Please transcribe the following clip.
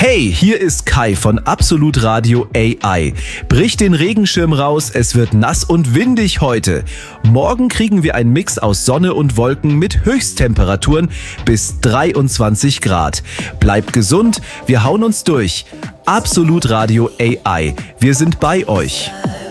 Hey, hier ist Kai von Absolut Radio AI. Brich den Regenschirm raus, es wird nass und windig heute. Morgen kriegen wir einen Mix aus Sonne und Wolken mit Höchsttemperaturen bis 23 Grad. Bleibt gesund, wir hauen uns durch. Absolut Radio AI, wir sind bei euch.